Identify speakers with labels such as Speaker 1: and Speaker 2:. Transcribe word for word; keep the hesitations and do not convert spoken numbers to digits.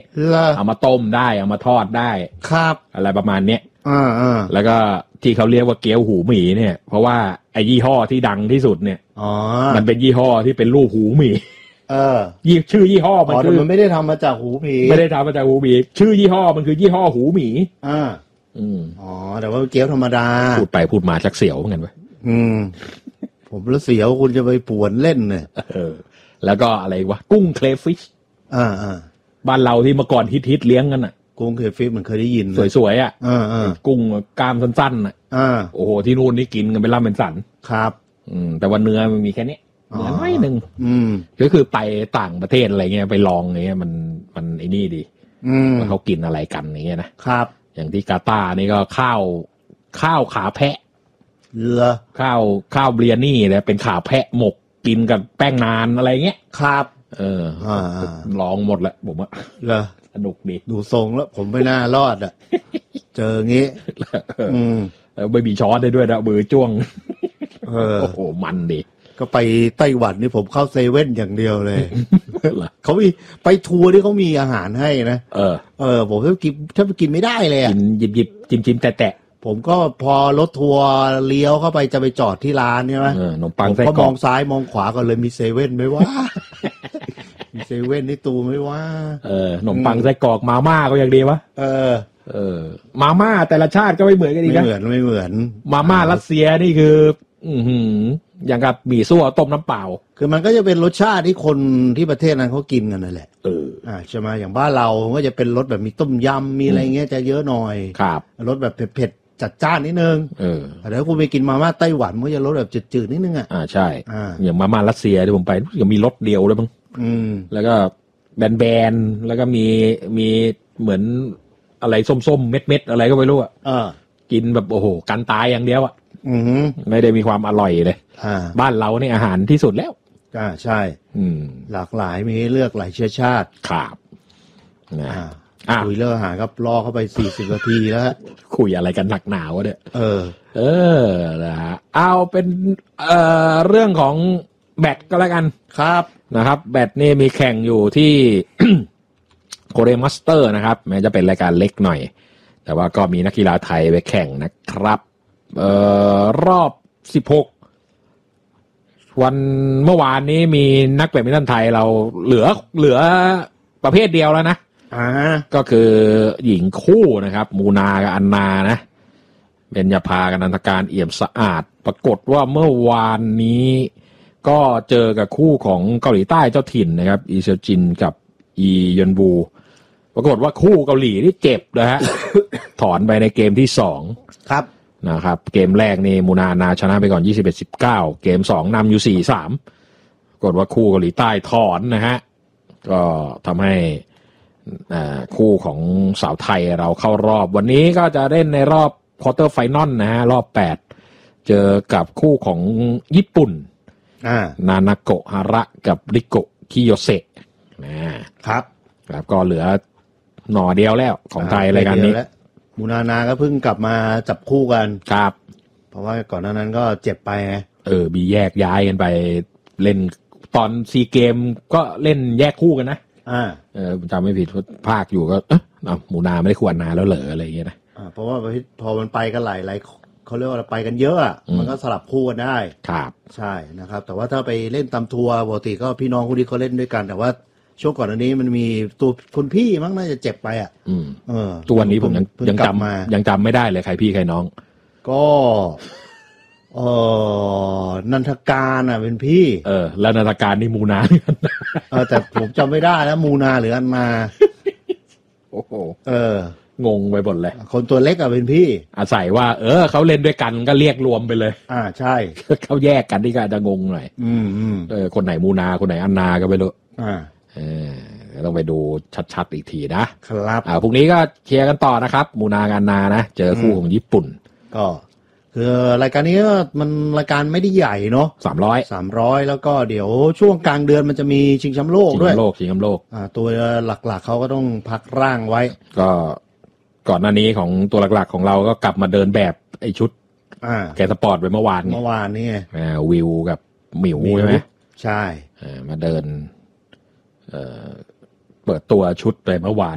Speaker 1: เอามาต้มได้เอามาทอดได้
Speaker 2: ครับ
Speaker 1: อะไรประมาณเนี้ย
Speaker 2: อ่า
Speaker 1: ๆแล้วก็ที่เขาเรียกว่าเกี๊ยวหูหมีเนี่ยเพราะว่าไอ้ยี่ห้อที่ดังที่สุดเนี่ย
Speaker 2: อ๋อ
Speaker 1: มันเป็นยี่ห้อที่เป็นรูปหูหมี
Speaker 2: เออ
Speaker 1: ยี่ชื่อยี่ห้อมันคือ
Speaker 2: มันไม่ได้ทำมาจากหูหมี
Speaker 1: ไม่ได้ทำมาจากหูหมีชื่อยี่ห้อมันคือยี่ห้อหูหมี
Speaker 2: อ่า
Speaker 1: อืม
Speaker 2: อ๋อแต่ว่าเกี๊ยวธรรมดา
Speaker 1: พูดไปพูดมาชักเสียวเหมือนกันเว้ย
Speaker 2: อืมผมรู้เสียวคุณจะไปปวนเล่นเนี่ย
Speaker 1: เออแล้วก็อะไรวะกุ้งเคลฟิช
Speaker 2: อ่าอ่า
Speaker 1: บ้านเราที่เมื่อก่อนฮิตๆเลี้ยงกันอ่ะ
Speaker 2: กุ้งเคลฟิชมันเคยได้ยิน
Speaker 1: สวยๆอ่ะ
Speaker 2: อ่าอ่า
Speaker 1: กุ้งกล้ามสั้นๆอ่ะ
Speaker 2: อ่า
Speaker 1: โอ้โหที่นู่นนี่กินกันเป็นล่ำเป็นสัน
Speaker 2: ครับ
Speaker 1: อืมแต่ว่าเนื้อมันมีแค่นี้เนื้อน้อยนึง
Speaker 2: อืม
Speaker 1: ก็คือไปต่างประเทศอะไรเงี้ยไปลองอย่างเงี้ยมันมันไอ้นี่ดีว่าเขากินอะไรกันอย่างเงี้ยนะครับอย่างที่กาตาร์นี่ก็ข้าวข้าวขาแพะ
Speaker 2: เรือ
Speaker 1: ข้าวข้าวเบียนี่เนี่ยเป็นขาแพะหมกกินกับแป้งนานอะไรเงี้ย
Speaker 2: ครับ
Speaker 1: เออลองหมดแล้วผมว่า
Speaker 2: เหรอ
Speaker 1: สนุกดี
Speaker 2: ดูทรงแล้วผมไม่น่ารอดอ่ะเจองี้
Speaker 1: อืมแล้วไม่มีช้อนได้ด้วยนะมือจ้วง
Speaker 2: เออ
Speaker 1: โอ้โหมันดี
Speaker 2: ก็ไปไต้หวันนี่ผมเข้าเซเว่นอย่างเดียวเลยเขามีไปทัวร์ที่เขามีอาหารให้นะ
Speaker 1: เออ
Speaker 2: เออผมถ้ากินถ้ากินไม่ได้เลยอ่ะ
Speaker 1: กินหยิบหยิบจิ้มจิ้มแตะแตะ
Speaker 2: ผมก็พอรถทัวร์เลี้ยวเข้าไปจะไปจอดที่ร้านใช่ไหม
Speaker 1: ขนมปัง
Speaker 2: ผมก็มองซ้ายมองขวาก่อนเลยมีเซเว่นไหมวะมีเซเว่นนี่ตูไหมวะ
Speaker 1: เออขนมปังไส้กรอกมาม่าก็ยังดีวะ
Speaker 2: เออ
Speaker 1: เออมาม่าแต่ละชาติก็ไม่เหมือนกันอีกนะ
Speaker 2: ไม่เหมือนไม่เหมือน
Speaker 1: มาม่ารัสเซียนี่คืออือหืออย่างกับหมี่ซั่วต้มน้ำเปล่า
Speaker 2: คือมันก็จะเป็นรสชาติที่คนที่ประเทศนั้นเขากินกันนั่นแหละ
Speaker 1: เออ
Speaker 2: อ่าใช่ไหมอย่างบ้านเราก็จะเป็นรสแบบมีต้มยำมีอะไรเงี้ยจะเยอะหน่อย
Speaker 1: ครับ
Speaker 2: รสแบบเผ็ดจัดจ้านนิดนึง
Speaker 1: เออ
Speaker 2: แต่ถ้าคุณไปกินมาม่าไต้หวันมันก็จะรสแบบจืดๆนิดนึงอ่ะ
Speaker 1: อ่าใช่อ่าอย่างมาม่ารัสเซียที่ผมไปยังมีรสเดียวเลยมั้ง
Speaker 2: อืม
Speaker 1: แล้วก็แบนๆแล้วก็มีมีเหมือนอะไรส้มๆเม็ดๆอะไรก็ไม่รู้อ่ะ
Speaker 2: อ่า
Speaker 1: กินแบบโอ้โหกันตายอย่างเดียวอ่ะ
Speaker 2: อืม
Speaker 1: ไม่ได้มีความอร่อยเลย
Speaker 2: อ่า
Speaker 1: บ้านเราเนี่ยอาหารที่สุดแล้ว
Speaker 2: อ่าใช่
Speaker 1: อืม
Speaker 2: หลากหลายมีให้เลือกหลายเชื้อชาติ
Speaker 1: ครับนะ
Speaker 2: คุยเรื่องอาหารก็รอเข้าไปสี่สิบนาทีแล้ว
Speaker 1: คุยอะไรกันหนักหนาวเนี่ย
Speaker 2: เออ
Speaker 1: เออนะฮะเอาเป็นเอ่อเรื่องของแบดก็แล้วกัน
Speaker 2: ครับ
Speaker 1: นะครับแบดนี่มีแข่งอยู่ที่ โคเรียมาสเตอร์นะครับแม้จะเป็นรายการเล็กหน่อยแต่ว่าก็มีนักกีฬาไทยไปแข่งนะครับเอ่อรอบสิบหกวันเมื่อวานนี้มีนักแบดมินตันไทยเราเหลือเหลือประเภทเดียวแล้วนะ
Speaker 2: อ่า
Speaker 1: ก็คือหญิงคู่นะครับมูนากับอันนานะเบญญาภากับนันทการเอี่ยมสะอาดปรากฏว่าเมื่อวานนี้ก็เจอกับคู่ของเกาหลีใต้เจ้าถิ่นนะครับอีเซลจินกับอียอนบูปรากฏว่าคู่เกาหลีนี่เจ็บนะฮะ ถอนไปในเกมที่สอง
Speaker 2: ครับ
Speaker 1: นะครับเกมแรกนี่มูนานาชนะไปก่อนยี่สิบเอ็ด สิบเก้าเกมสองนำอยู่ สี่สาม ปรากฏว่าคู่เกาหลีใต้ถอนนะฮะก็ทำให้คู่ของสาวไทยเราเข้ารอบวันนี้ก็จะเล่นในรอบควอเตอร์ไฟนอลนะฮะรอบแปดเจอกับคู่ของญี่ปุ่นนานาโกะฮาระกับริโกะคิโยเซะ
Speaker 2: นะครับ
Speaker 1: ครับก็เหลือหน่อเดียวแล้วของไทยรายการนี้
Speaker 2: มูนานาก็เพิ่งกลับมาจับคู่กัน
Speaker 1: ครับ
Speaker 2: เพราะว่าก่อนหน้านั้นก็เจ็บไปไง
Speaker 1: เออมีแยกย้ายกันไปเล่นตอนซีเกมก็เล่นแยกคู่กันนะ
Speaker 2: อ่า
Speaker 1: เออจำไม่ผิดภาคอยู่ก็เออหมูนาไม่ได้ควรนาแล้วเหรออะไรอย่างเงี้ยนะ
Speaker 2: อ่าเพราะว่าพอมันไปกันหลายหลายเขาเรียกว่าไปกันเยอะอ่ะมันก็สลับคู่กันได้
Speaker 1: ครับ
Speaker 2: ใช่นะครับแต่ว่าถ้าไปเล่นตามทัวร์ปกติก็พี่น้องคู่นี้เขาเล่นด้วยกันแต่ว่าช่วงก่อนอันนี้มันมีตัวคุณพี่มั้งน่าจะเจ็บไปอ่ะ
Speaker 1: อืม
Speaker 2: เออ
Speaker 1: ตัววันนี้ผมยังยังจำยังจำไม่ได้เลยใครพี่ใครน้อง
Speaker 2: ก็เออนันทการอ่ะเป็นพี่
Speaker 1: เออแล้วนันทการนี่มูนา
Speaker 2: เออแต่ผมจำไม่ได้แล้วมูนาหรืออันมา
Speaker 1: โอ้โห
Speaker 2: เออง
Speaker 1: งไปหมดเลย
Speaker 2: คนตัวเล็กอ่ะเป็นพี่
Speaker 1: อาศัยว่าเออเขาเล่นด้วยกันก็เรียกรวมไปเลย
Speaker 2: อ่าใช่
Speaker 1: เขาแยกกันที่ก็จะงงหน่อย
Speaker 2: อืมอืม
Speaker 1: เออคนไหนมูนาคนไหนอันนาก็ไม่รู้
Speaker 2: อ่า
Speaker 1: เออต้องไปดูชัดๆอีกทีนะครับอ่าพรุ่งนี้ก็เชียร์กันต่อนะครับมูนากับอันนานะเจอคู่ของญี่ปุ่น
Speaker 2: ก็คือรายการนี้มันรายการไม่ได้ใหญ่เนาะ
Speaker 1: สามร้อย
Speaker 2: สามร้อยแล้วก็เดี๋ยวช่วงกลางเดือนมันจะมีชิงแชมป์โลกด้วย
Speaker 1: ชิงแชมป์โลกชิงแชมป์โลก
Speaker 2: อ่าตัวหลักๆเขาก็ต้องพักร่างไว้
Speaker 1: ก็ก่อนหน้านี้ของตัวหลักๆของเราก็กลับมาเดินแบบไอชุด
Speaker 2: อ่า
Speaker 1: แกสปอร์ตไปเมื่อวาน
Speaker 2: เมื่อวานนี่
Speaker 1: อ่าวิวกับหมิวใช่ไหม
Speaker 2: ใช่
Speaker 1: อ่ามาเดินเอ่อเปิดตัวชุดไปเมื่อวาน